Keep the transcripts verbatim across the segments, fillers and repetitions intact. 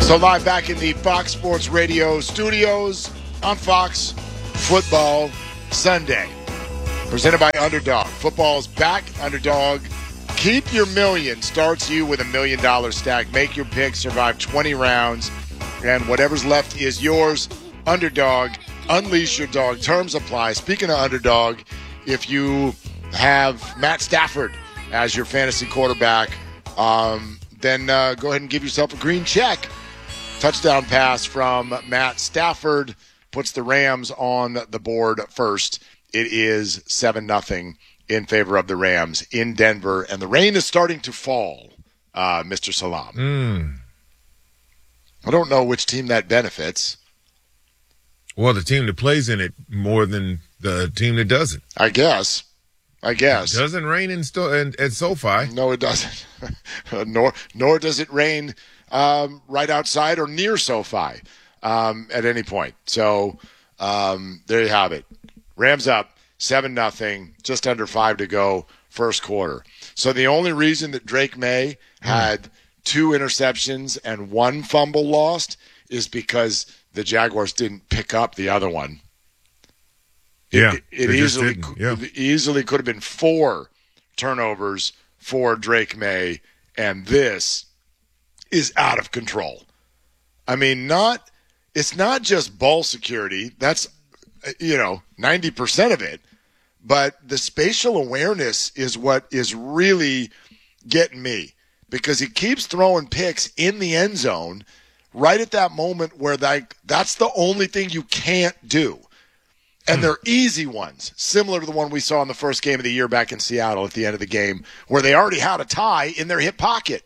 So live back in the Fox Sports Radio studios on Fox Football Sunday. Presented by Underdog. Football's back. Underdog. Keep your million starts you with a million dollar stack. Make your pick. Survive twenty rounds. And whatever's left is yours. Underdog. Unleash your dog. Terms apply. Speaking of Underdog, if you have Matt Stafford as your fantasy quarterback, um, then uh, go ahead and give yourself a green check. Touchdown pass from Matt Stafford puts the Rams on the board first. It is seven nothing in favor of the Rams in Denver, and the rain is starting to fall, uh, Mister Salam. Mm. I don't know which team that benefits. Well, the team that plays in it more than the team that doesn't. I guess. I guess. It doesn't rain in Sto- in, at SoFi. No, it doesn't. nor nor does it rain um, right outside or near SoFi um, at any point. So um, there you have it. Rams up seven nothing, just under five to go, first quarter. So the only reason that Drake May had mm. two interceptions and one fumble lost is because the Jaguars didn't pick up the other one. Yeah, it, it easily yeah. it easily could have been four turnovers for Drake May, and this is out of control. I mean, not it's not just ball security. That's, you know, ninety percent of it, but the spatial awareness is what is really getting me, because he keeps throwing picks in the end zone right at that moment where like that's the only thing you can't do. And they're easy ones, similar to the one we saw in the first game of the year back in Seattle at the end of the game, where they already had a tie in their hip pocket.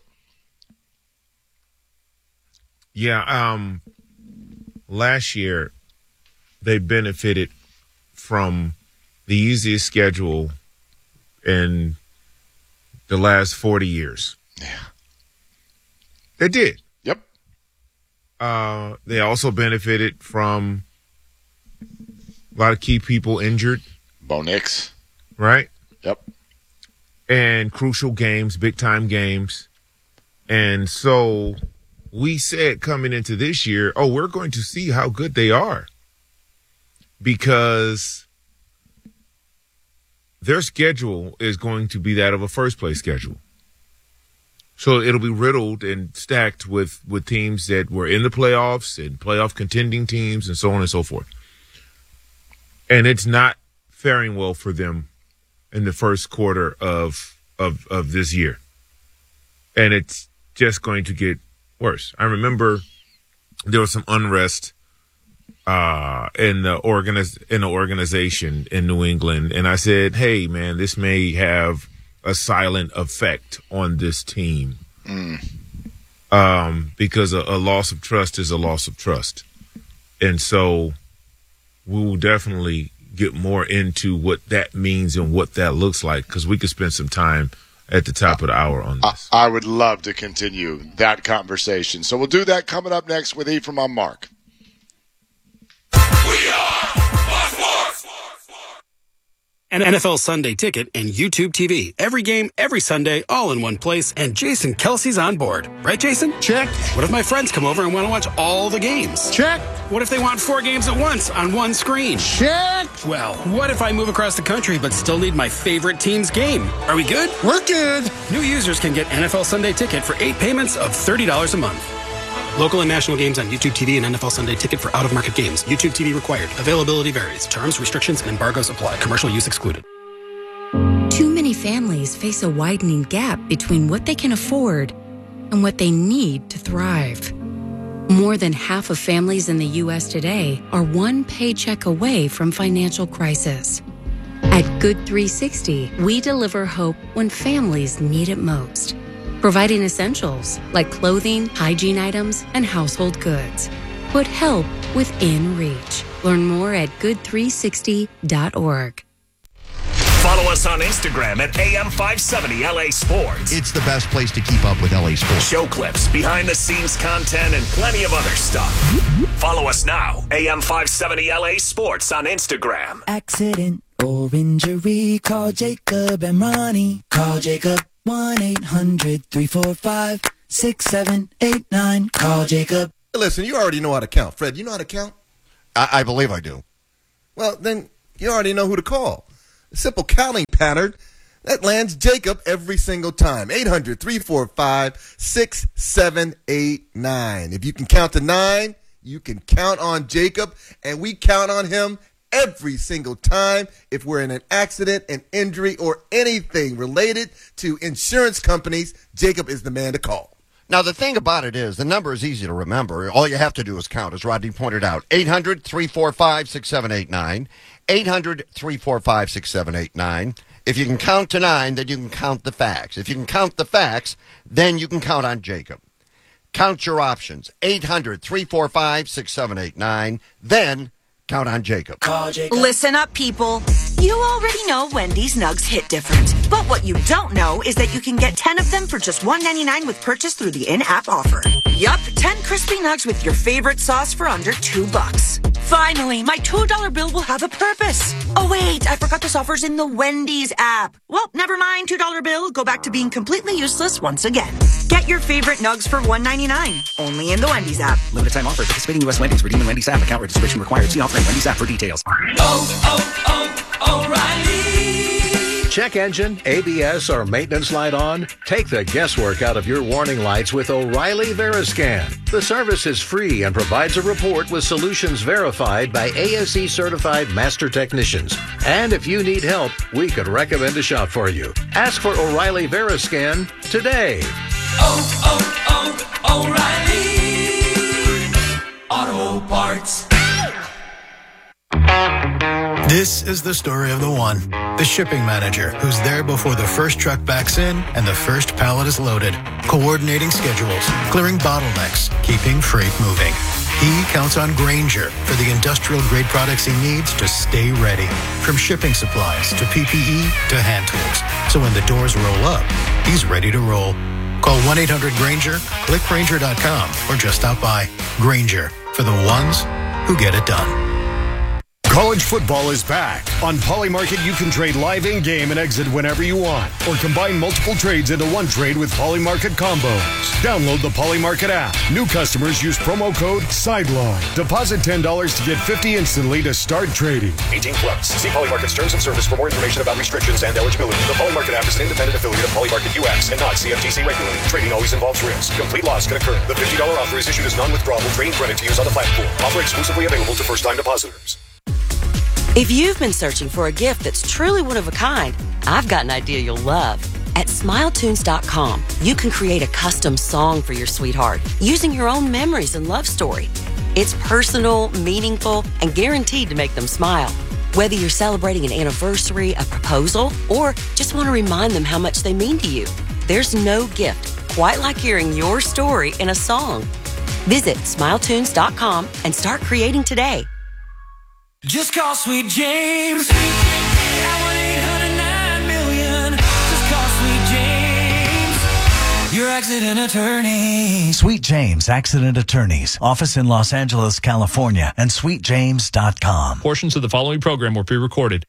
Yeah, um, last year they benefited from the easiest schedule in the last forty years. Yeah. They did. Yep. Uh, they also benefited from a lot of key people injured. Bo Nix. Right? Yep. And crucial games, big-time games. And so we said coming into this year, oh, we're going to see how good they are, because their schedule is going to be that of a first-place schedule. So it'll be riddled and stacked with, with teams that were in the playoffs and playoff contending teams and so on and so forth. And it's not faring well for them in the first quarter of, of of this year. And it's just going to get worse. I remember there was some unrest uh, in the organiz- in the organization in New England. And I said, hey, man, this may have a silent effect on this team. Mm. Um, because a, a loss of trust is a loss of trust. And so we will definitely get more into what that means and what that looks like, because we could spend some time at the top of the hour on this. I, I would love to continue that conversation. So we'll do that coming up next with Ephraim. I'm Mark. We are Fox Sports. An N F L Sunday Ticket and YouTube T V. Every game, every Sunday, all in one place. And Jason Kelsey's on board. Right, Jason? Check. What if my friends come over and want to watch all the games? Check. What if they want four games at once on one screen? Check. Well, what if I move across the country but still need my favorite team's game? Are we good? We're good. New users can get N F L Sunday Ticket for eight payments of thirty dollars a month. Local and national games on YouTube T V and N F L Sunday Ticket for out-of-market games. YouTube T V required. Availability varies. Terms, restrictions, and embargoes apply. Commercial use excluded. Too many families face a widening gap between what they can afford and what they need to thrive. More than half of families in the U S today are one paycheck away from financial crisis. At Good three sixty, we deliver hope when families need it most, providing essentials like clothing, hygiene items, and household goods. Put help within reach. Learn more at good three sixty dot org. Follow us on Instagram at A M five seventy L A Sports. It's the best place to keep up with L A Sports. Show clips, behind-the-scenes content, and plenty of other stuff. Follow us now, A M five seventy L A Sports on Instagram. Accident or injury, call Jacob and Ronnie. Call Jacob, one eight hundred three four five six seven eight nine. Call Jacob. Listen, you already know how to count. Fred, you know how to count? I, I believe I do. Well, then you already know who to call. A simple counting pattern that lands Jacob every single time. eight hundred, three four five, six seven eight nine. If you can count to nine, you can count on Jacob, and we count on him every single time. If we're in an accident, an injury, or anything related to insurance companies, Jacob is the man to call. Now, the thing about it is, the number is easy to remember. All you have to do is count, as Rodney pointed out. eight hundred, three four five, six seven eight nine. eight hundred, three four five, six seven eight nine. If you can count to nine, then you can count the facts. If you can count the facts, then you can count on Jacob. Count your options. eight hundred, three four five, six seven eight nine. Then count on Jacob. Call Jacob. Listen up, people. You already know Wendy's Nugs hit different. But what you don't know is that you can get ten of them for just one ninety-nine with purchase through the in-app offer. Yup, ten crispy nugs with your favorite sauce for under two bucks. Finally, my two dollar bill will have a purpose. Oh wait, I forgot this offer's in the Wendy's app. Well, never mind, two dollar bill. Go back to being completely useless once again. Get your favorite nugs for one ninety-nine. Only in the Wendy's app. Limited time offer. Participating U S Wendy's. Redeem the Wendy's app. Account registration required. See offer in Wendy's app for details. Oh, oh, oh, O'Reilly. Check engine, A B S, or maintenance light on? Take the guesswork out of your warning lights with O'Reilly Veriscan. The service is free and provides a report with solutions verified by A S E certified master technicians. And if you need help, we could recommend a shop for you. Ask for O'Reilly Veriscan today. Oh, oh, oh, O'Reilly Auto Parts. This is the story of the one, the shipping manager, who's there before the first truck backs in and the first pallet is loaded, coordinating schedules, clearing bottlenecks, keeping freight moving. He counts on Grainger for the industrial-grade products he needs to stay ready, from shipping supplies to P P E to hand tools. So when the doors roll up, he's ready to roll. Call one eight hundred Grainger, click Grainger dot com, or just stop by. Grainger, for the ones who get it done. College football is back. On Polymarket, you can trade live in-game and exit whenever you want, or combine multiple trades into one trade with Polymarket combos. Download the Polymarket app. New customers use promo code SIDELINE. Deposit ten dollars to get fifty dollars instantly to start trading. eighteen plus. See Polymarket's terms of service for more information about restrictions and eligibility. The Polymarket app is an independent affiliate of Polymarket U S and not C F T C regulated. Trading always involves risk. Complete loss can occur. The fifty dollars offer is issued as non-withdrawable trading credit to use on the platform. Offer exclusively available to first-time depositors. If you've been searching for a gift that's truly one of a kind, I've got an idea you'll love. At Smile Tunes dot com, you can create a custom song for your sweetheart using your own memories and love story. It's personal, meaningful, and guaranteed to make them smile. Whether you're celebrating an anniversary, a proposal, or just want to remind them how much they mean to you, there's no gift quite like hearing your story in a song. Visit Smile Tunes dot com and start creating today. Just call Sweet James. At one eight hundred nine million. Just call Sweet James. Your accident attorney. Sweet James Accident Attorneys. Office in Los Angeles, California, and sweet james dot com. Portions of the following program were pre-recorded.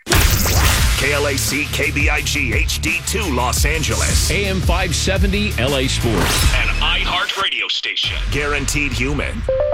K L A C K B I G H D two Los Angeles. A M five seventy L A Sports. An iHeart radio station. Guaranteed human.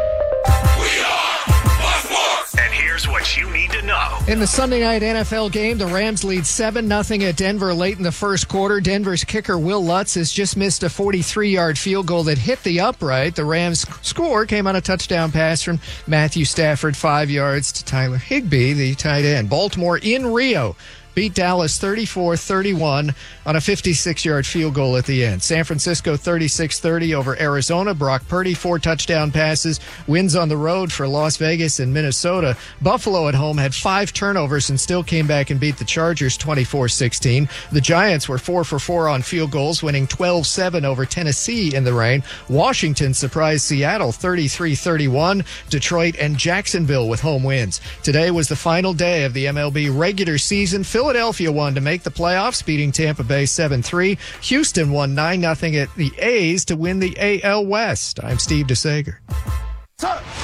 We are Sports. And here's what you need to know. In the Sunday night N F L game, the Rams lead seven nothing at Denver late in the first quarter. Denver's kicker Will Lutz has just missed a forty-three-yard field goal that hit the upright. The Rams' score came on a touchdown pass from Matthew Stafford, five yards to Tyler Higbee, the tight end. Baltimore in Rio beat Dallas thirty-four thirty-one on a fifty-six-yard field goal at the end. San Francisco thirty-six thirty over Arizona. Brock Purdy, four touchdown passes. Wins on the road for Las Vegas and Minnesota. Buffalo at home had five turnovers and still came back and beat the Chargers twenty-four sixteen. The Giants were four for four on field goals, winning twelve seven over Tennessee in the rain. Washington surprised Seattle thirty-three thirty-one. Detroit and Jacksonville with home wins. Today was the final day of the M L B regular season. Philadelphia won to make the playoffs, beating Tampa Bay seven three. Houston won nine nothing at the A's to win the A L West. I'm Steve DeSager.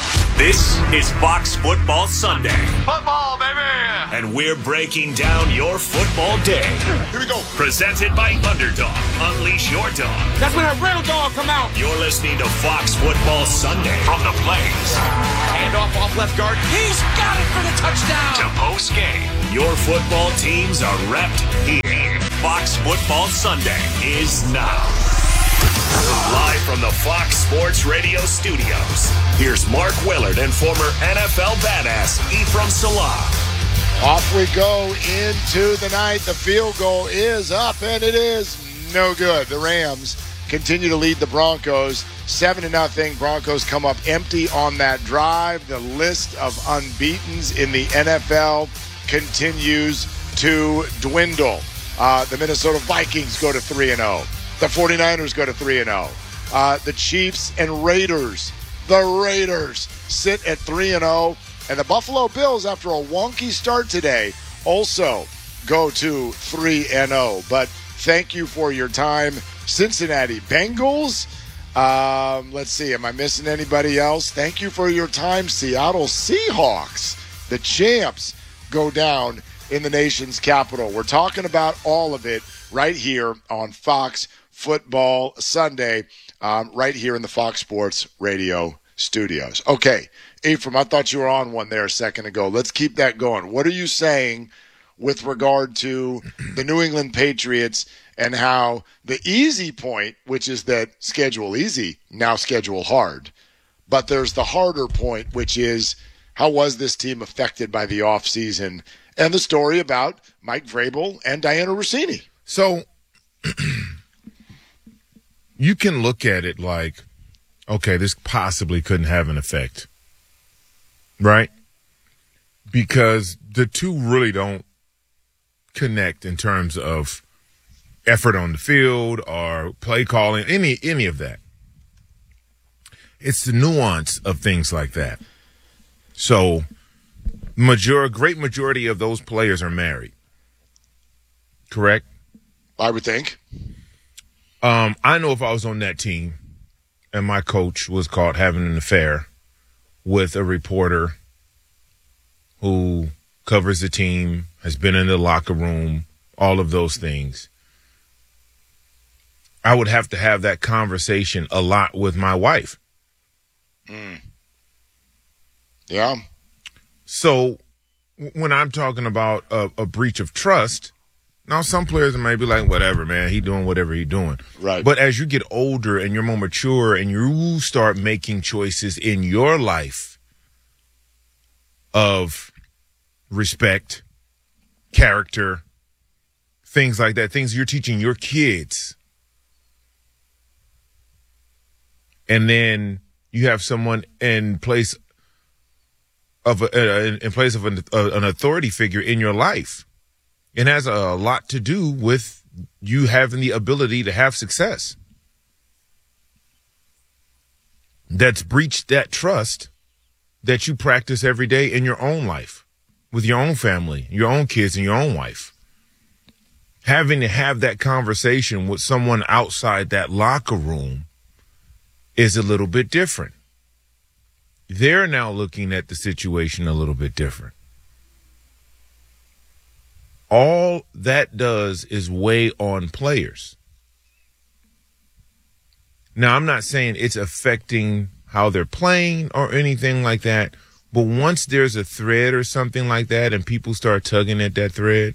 This is Fox Football Sunday. Football, baby! And we're breaking down your football day. Here we go. Presented by Underdog. Unleash your dog. That's when a real dog come out. You're listening to Fox Football Sunday from the Blaze. Hand off off left guard. He's got it for the touchdown. To post game. Your football teams are repped here. Fox Football Sunday is now. Live from the Fox Sports Radio studios, here's Mark Willard and former N F L badass Ephraim Salah. Off we go into the night. The field goal is up, and it is no good. The Rams continue to lead the Broncos seven to nothing. Broncos come up empty on that drive. The list of unbeatens in the N F L continues to dwindle. Uh, the Minnesota Vikings go to three and oh. The 49ers go to three and oh. Uh, the Chiefs and Raiders, the Raiders sit at three and oh. And the Buffalo Bills, after a wonky start today, also go to three and oh. But thank you for your time, Cincinnati Bengals. Um, let's see, am I missing anybody else? Thank you for your time, Seattle Seahawks. The champs go down in the nation's capital. We're talking about all of it right here on Fox Football Sunday, um, right here in the Fox Sports Radio studios. Okay, Ephraim, I thought you were on one there a second ago. Let's keep that going. What are you saying with regard to the New England Patriots and how the easy point, which is that schedule easy, now schedule hard, but there's the harder point, which is how was this team affected by the offseason and the story about Mike Vrabel and Diana Rossini? So you can look at it like, okay, this possibly couldn't have an effect, right? Because the two really don't connect in terms of effort on the field or play calling, any any of that. It's the nuance of things like that. So, major, great majority of those players are married, correct? I would think. Um, I know if I was on that team and my coach was caught having an affair with a reporter who covers the team, has been in the locker room, all of those things, I would have to have that conversation a lot with my wife. Mm. Yeah. So when I'm talking about a, a breach of trust, now some players may be like, whatever, man, he doing whatever he doing. Right. But as you get older and you're more mature and you start making choices in your life of respect, character, things like that, things you're teaching your kids. And then you have someone in place of a, uh, in place of an, uh, an authority figure in your life. It has a lot to do with you having the ability to have success. That's breached that trust that you practice every day in your own life, with your own family, your own kids, and your own wife. Having to have that conversation with someone outside that locker room is a little bit different. They're now looking at the situation a little bit different. All that does is weigh on players. Now, I'm not saying it's affecting how they're playing or anything like that, but once there's a thread or something like that and people start tugging at that thread,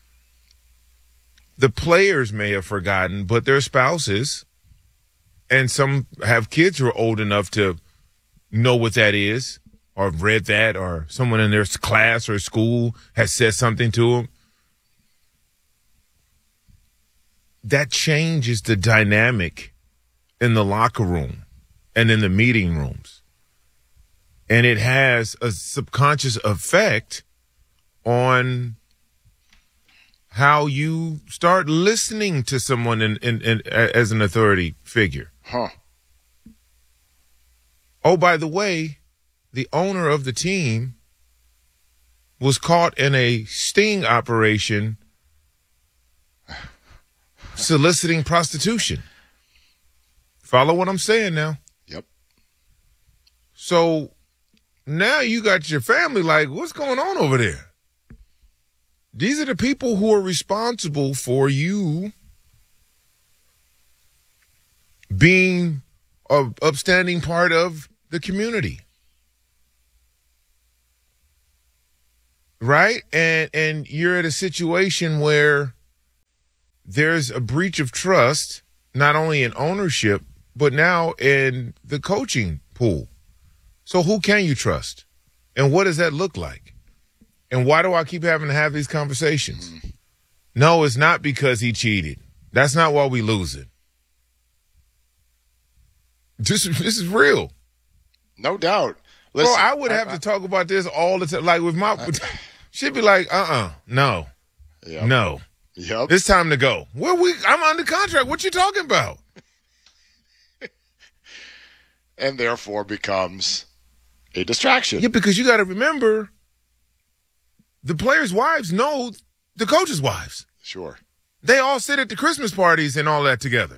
the players may have forgotten, but their spouses, and some have kids who are old enough to know what that is or have read that, or someone in their class or school has said something to them. That changes the dynamic in the locker room and in the meeting rooms. And it has a subconscious effect on how you start listening to someone in, in, in, as an authority figure. Huh. Oh, by the way, the owner of the team was caught in a sting operation soliciting prostitution. Follow what I'm saying now? Yep. So now you got your family like, what's going on over there? These are the people who are responsible for you being an upstanding part of the community. Right? And and you're at a situation where there's a breach of trust, not only in ownership, but now in the coaching pool. So who can you trust? And what does that look like? And why do I keep having to have these conversations? Mm. No, it's not because he cheated. That's not why we losing. This, this is real. No doubt. Listen, Bro, I would have I, to talk about this all the time. Like with my, I, she'd be like, uh-uh, no, yep. no. Yep. It's time to go. Where we? I'm under contract. What you talking about? And therefore becomes a distraction. Yeah, because you got to remember, the players' wives know the coaches' wives. Sure. They all sit at the Christmas parties and all that together.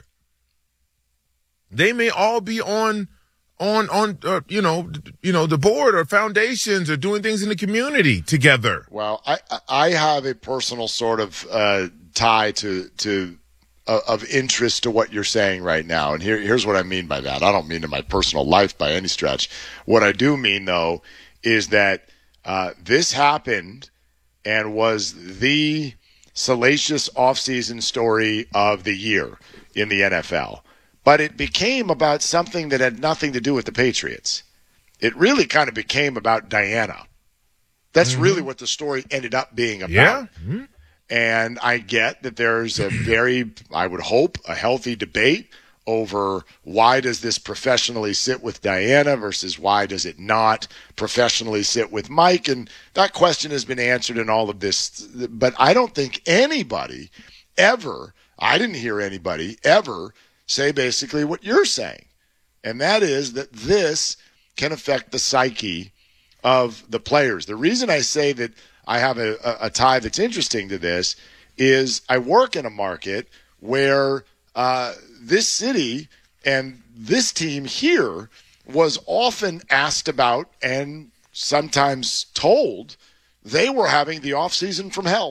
They may all be on, on, on, uh, you know, you know, the board or foundations or doing things in the community together. Well, I, I have a personal sort of uh, tie to, to, uh, of interest to what you're saying right now. And here, here's what I mean by that. I don't mean in my personal life by any stretch. What I do mean, though, is that uh, this happened and was the salacious offseason story of the year in the N F L. But it became about something that had nothing to do with the Patriots. It really kind of became about Diana. That's mm-hmm. really what the story ended up being about. Yeah. Mm-hmm. And I get that there's a very, I would hope, a healthy debate over why does this professionally sit with Diana versus why does it not professionally sit with Mike. And that question has been answered in all of this. But I don't think anybody ever, I didn't hear anybody ever say basically what you're saying. And that is that this can affect the psyche of the players. The reason I say that I have a, a, a tie that's interesting to this is I work in a market where uh, this city and this team here was often asked about and sometimes told they were having the offseason from hell.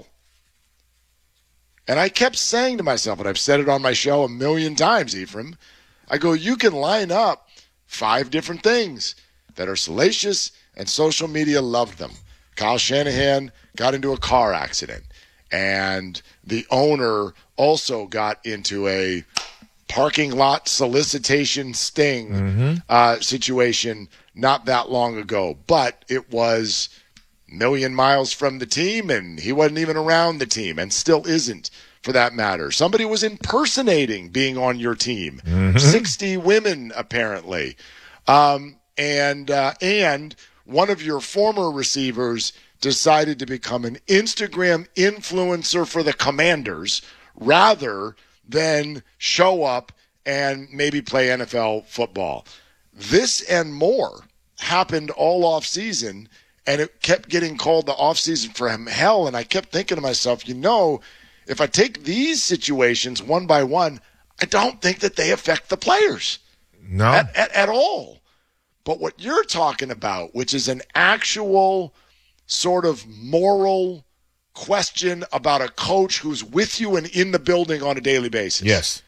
And I kept saying to myself, and I've said it on my show a million times, Ephraim, I go, you can line up five different things that are salacious and social media loved them. Kyle Shanahan got into a car accident, and the owner also got into a parking lot solicitation sting mm-hmm. uh, situation not that long ago. But it was million miles from the team, and he wasn't even around the team, and still isn't, for that matter. Somebody was impersonating being on your team. Mm-hmm. sixty women, apparently. Um, and uh, and one of your former receivers decided to become an Instagram influencer for the Commanders rather than show up and maybe play N F L football. This and more happened all off season, and it kept getting called the offseason for him hell. And I kept thinking to myself, you know, if I take these situations one by one, I don't think that they affect the players. No. At, at, at all. But what you're talking about, which is an actual sort of moral question about a coach who's with you and in the building on a daily basis. Yes.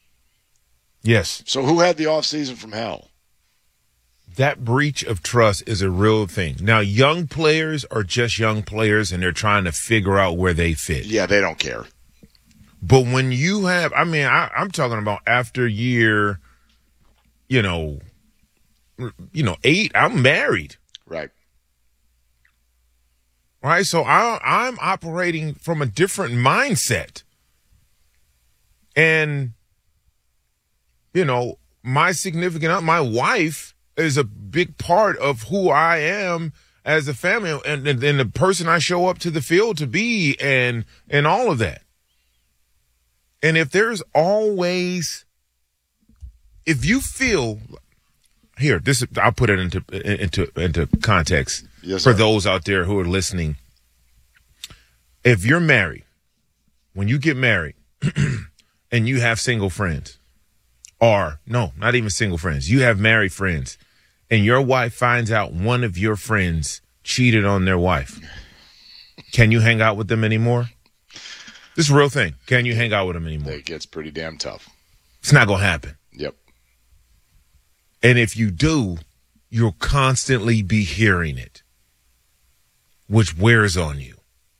Yes. So who had the offseason from hell? That breach of trust is a real thing. Now, young players are just young players, and they're trying to figure out where they fit. Yeah, they don't care. But when you have, I mean, I, I'm talking about after year, you know, you know, eight, I'm married. Right. Right. So I, I'm operating from a different mindset. And, you know, my significant, my wife is a big part of who I am as a family and, and, and the person I show up to the field to be and, and all of that. And if there's always, if you feel, here, this I'll put it into into into context yes, for sir. those out there who are listening. If you're married, when you get married and you have single friends, or no, not even single friends, you have married friends, and your wife finds out one of your friends cheated on their wife, can you hang out with them anymore? This is a real thing. Can you hang out with them anymore? It gets pretty damn tough. It's not going to happen. Yep. And if you do, you'll constantly be hearing it, which wears on you.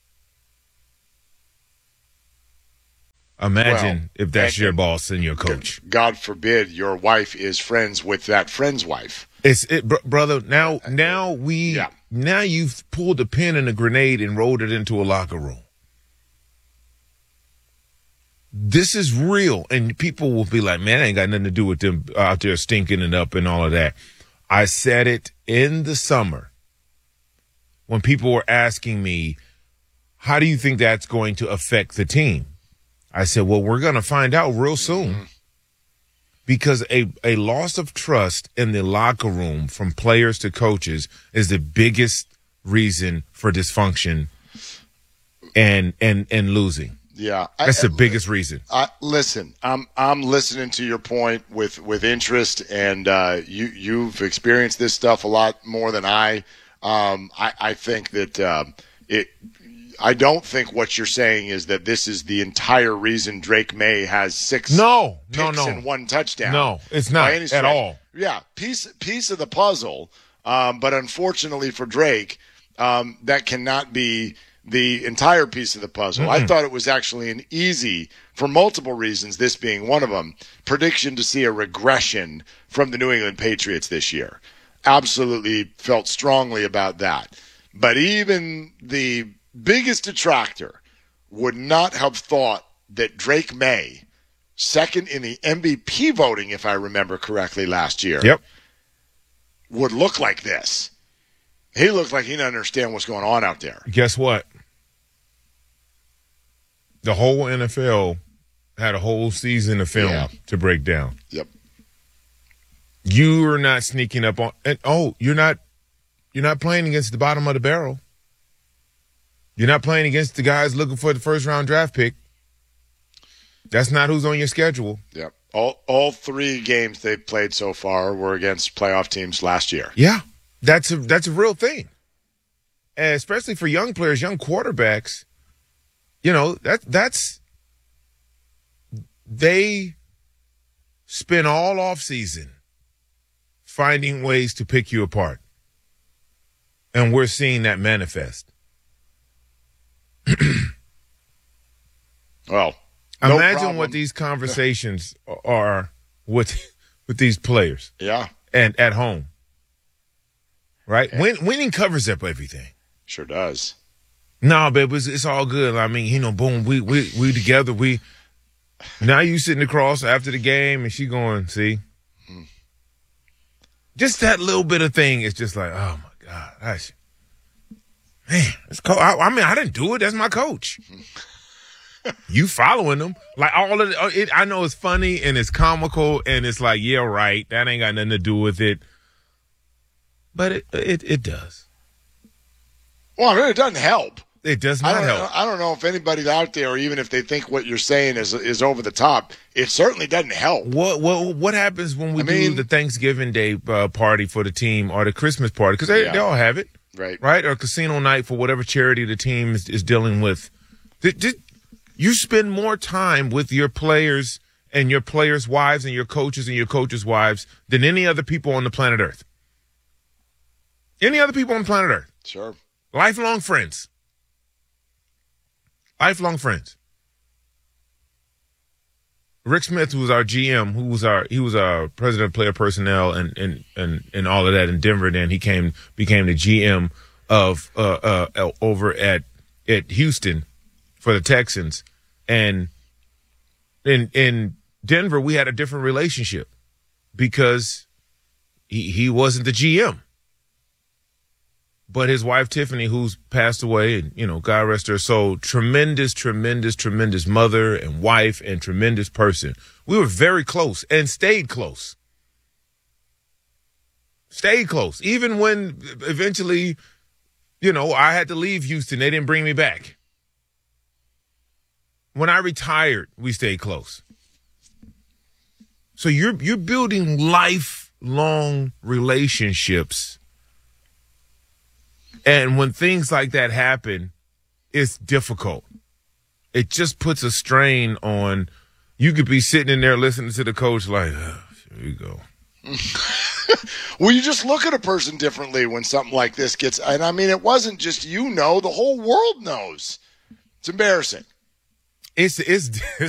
Imagine Well, if that's and- your boss and your coach. God forbid your wife is friends with that friend's wife. It's it, br- brother. Now, now we, Yeah. now you've pulled a pin and a grenade and rolled it into a locker room. This is real, and people will be like, "Man, I ain't got nothing to do with them out there stinking it up and all of that." I said it in the summer when people were asking me, "How do you think that's going to affect the team?" I said, "Well, we're going to find out real soon." Mm-hmm. Because a, a loss of trust in the locker room from players to coaches is the biggest reason for dysfunction and and and losing. Yeah, That's I, the biggest reason. I, listen, I'm I'm listening to your point with, with interest, and uh, you you've experienced this stuff a lot more than I. Um, I, I think that uh, it. I don't think what you're saying is that this is the entire reason Drake May has six no, no, picks no. and one touchdown. No, it's not by any at stretch. all. Yeah, piece piece of the puzzle, um, but unfortunately for Drake, um, that cannot be the entire piece of the puzzle. Mm-mm. I thought it was actually an easy, for multiple reasons, this being one of them, prediction to see a regression from the New England Patriots this year. Absolutely felt strongly about that. But even the biggest detractor would not have thought that Drake May, second in the M V P voting, if I remember correctly, last year, Yep. would look like this. He looked like he didn't understand what's going on out there. Guess what? The whole N F L had a whole season of film Yeah. to break down. Yep. You are not sneaking up on, and oh, you're not, you're not playing against the bottom of the barrel. You're not playing against the guys looking for the first round draft pick. That's not who's on your schedule. Yep. All all three games they've played so far were against playoff teams last year. Yeah, that's a that's a real thing, and especially for young players, young quarterbacks. You know that that's they spend all off season finding ways to pick you apart, and we're seeing that manifest. Well, no imagine problem. what these conversations are with with these players. Yeah, and at home, right? Win, winning covers up everything. Sure does. No, babe, it's, it's all good. I mean, you know, boom, we we we together. We now you sitting across after the game, and she going, see, hmm. just that little bit of thing is just like, oh my god, that's, man, it's cool. I, I mean, I didn't do it. That's my coach. You following them. Like all of the, it, I know it's funny and it's comical and it's like, yeah, right. That ain't got nothing to do with it. But it it, it does. Well, I mean, it doesn't help. It does I not don't, help. I don't know if anybody out there, even if they think what you're saying is is over the top, it certainly doesn't help. What what what happens when we I do mean- the Thanksgiving Day uh, party for the team or the Christmas party? Because they, Yeah. they all have it. Right. Right? Or casino night for whatever charity the team is, is dealing with. Did, did, you spend more time with your players and your players' wives and your coaches and your coaches' wives than any other people on the planet Earth. Any other people on planet Earth. Sure. Lifelong friends. Lifelong friends. Rick Smith, who was our G M, who was our he was our president of player personnel and and and, and all of that in Denver. Then he came became the G M of uh, uh, over at at Houston for the Texans, and in in Denver we had a different relationship because he he wasn't the G M. But his wife, Tiffany, who's passed away, and, you know, God rest her soul, tremendous, tremendous, tremendous mother and wife and tremendous person. We were very close and stayed close. Stayed close. Even when eventually, you know, I had to leave Houston, they didn't bring me back. When I retired, we stayed close. So you're you're building life long relationships. And when things like that happen, it's difficult. It just puts a strain on. You could be sitting in there listening to the coach like, oh, here you go. Well, you just look at a person differently when something like this gets, and I mean, it wasn't just you know, the whole world knows. It's embarrassing. It's it's